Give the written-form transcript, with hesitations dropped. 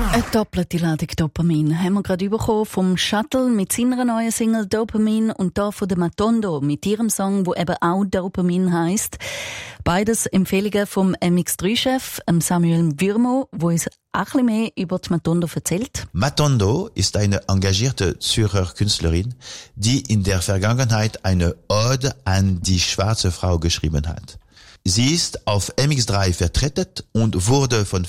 Eine doppelte Ladung Dopamin haben wir gerade bekommen vom Shuttle mit seiner neuen Single Dopamin und da von der Matondo mit ihrem Song, wo eben auch Dopamin heisst. Beides Empfehlungen vom MX3-Chef Samuel Wirmo, wo uns auch ein bisschen mehr über die Matondo erzählt. Matondo ist eine engagierte Zürcher Künstlerin, die in der Vergangenheit eine Ode an die schwarze Frau geschrieben hat. Sie ist auf MX3 vertreten und wurde von